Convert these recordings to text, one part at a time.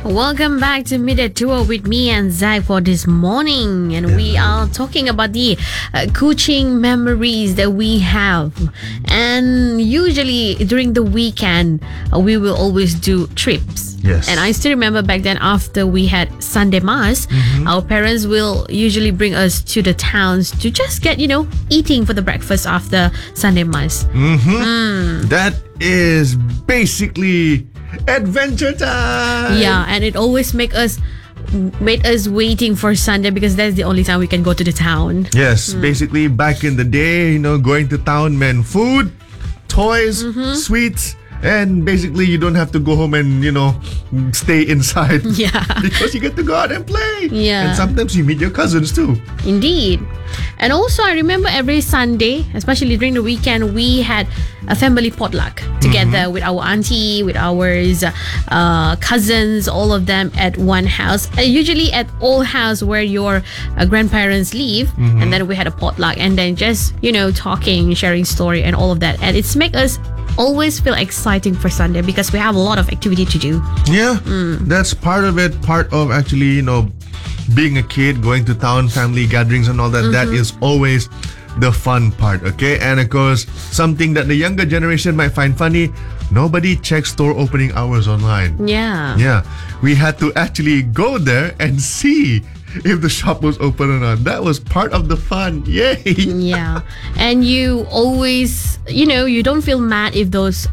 Welcome back to Midday Tour with me and Zach for this morning, and we are talking about the Kuching memories that we have. And usually during the weekend, we will always do trips. Yes. And I still remember back then, after we had Sunday Mass, our parents will usually bring us to the towns to just get, eating for the breakfast after Sunday Mass. That is basically adventure time. Yeah, and it always made us waiting for Sunday because that's the only time we can go to the town. Yes, basically back in the day, going to town meant food, toys, sweets, and basically you don't have to go home and, stay inside. Yeah. Because you get to go out and play. Yeah. And sometimes you meet your cousins too. Indeed. And also I remember every Sunday, especially during the weekend, we had a family potluck together with our auntie, with our cousins, all of them at one house. Usually at old house where your grandparents live. And then we had a potluck and then just, talking, sharing story and all of that. And it's make us always feel exciting for Sunday because we have a lot of activity to do. Yeah, that's part of it. Part of actually, being a kid, going to town, family gatherings and all that. That is always the fun part, okay? And of course, something that the younger generation might find funny, nobody checks store opening hours online. Yeah. Yeah, we had to actually go there and see if the shop was open or not. That was part of the fun. Yay! Yeah, and you always, you don't feel mad if those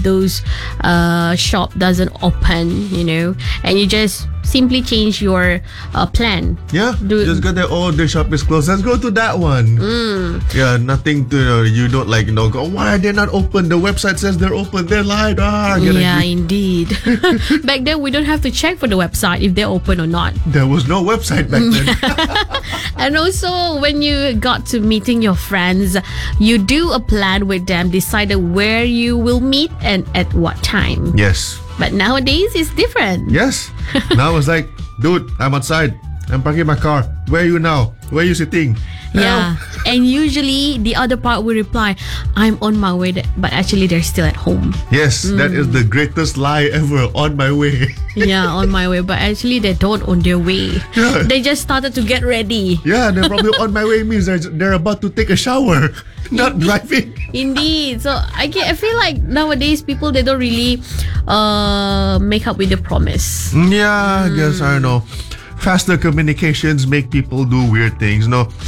shop doesn't open, and you just simply change your plan. Yeah, just go there. Oh, the shop is closed. Let's go to that one. Yeah, nothing to you don't go. Why are they not open? The website says they're open. They're lied. Yeah, indeed. Back then, we don't have to check for the website if they're open or not. There was no website back then. And also, when you got to meeting your friends, you do a plan with them, decided where you will meet and at what time. Yes. But nowadays, it's different. Yes. Now it's like, dude, I'm outside. I'm parking my car. Where are you now? Where are you sitting? Yeah. And usually the other part will reply, I'm on my way, but actually they're still at home. Yes, that is the greatest lie ever. On my way. Yeah, on my way, but actually they don't on their way. Yeah. They just started to get ready. Yeah, they're probably on my way means they're about to take a shower, not driving. Indeed. So I feel like nowadays people, they don't really make up with the promise. Yeah, I guess, I don't know. Faster communications make people do weird things.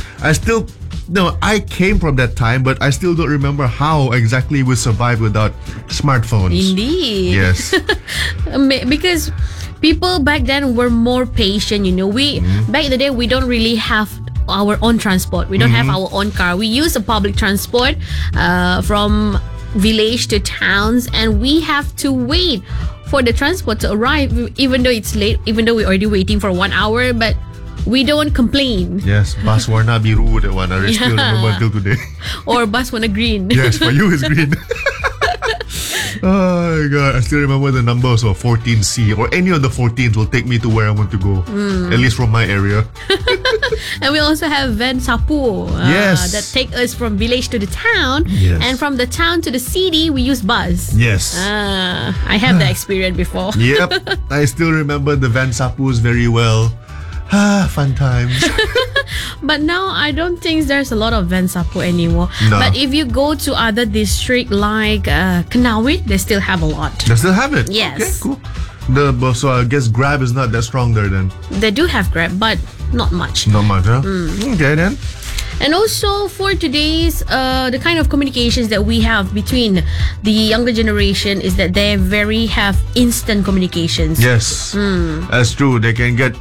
I came from that time, but I still don't remember how exactly we survived without smartphones. Indeed. Yes. Because people back then were more patient, We back in the day, we don't really have our own transport. We don't have our own car. We use a public transport from village to towns, and we have to wait for the transport to arrive, even though it's late, even though we're already waiting for 1 hour, but we don't complain. Yes, bus warna biru, that one. I still remember until today. Or bus warna green. Yes, for you it's green. Oh my god, I still remember the numbers of 14C, or any of the 14s will take me to where I want to go, at least from my area. And we also have Van Sapu, yes, that take us from village to the town, yes, and from the town to the city we use bus. Yes. I have that experience before. Yep, I still remember the Van Sapus very well. Fun times. But now I don't think there's a lot of Van Sapu anymore. No. But if you go to other district like Kanawit, they still have a lot. They still have it? Yes. Okay, cool. So I guess Grab is not that strong there then. They do have Grab, but not much. Not much, huh? Okay then. And also for today's, the kind of communications that we have between the younger generation is that they have instant communications. Yes, that's true. They can get,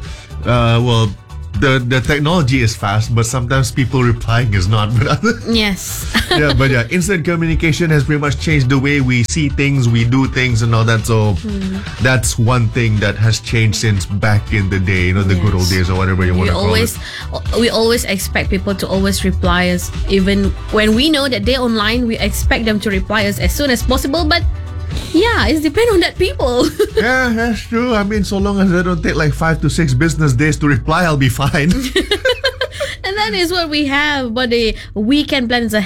the technology is fast, but sometimes people replying is not. Yes. Yeah, instant communication has pretty much changed the way we see things, we do things and all that. So that's one thing that has changed since back in the day, the good old days or whatever you want to call it. We always expect people to always reply us. Even when we know that they're online, we expect them to reply us as soon as possible. But yeah, it depends on that people. Yeah, that's true. I mean, so long as they don't take like 5 to 6 business days to reply, I'll be fine. And that is what we have. But the weekend plans ahead.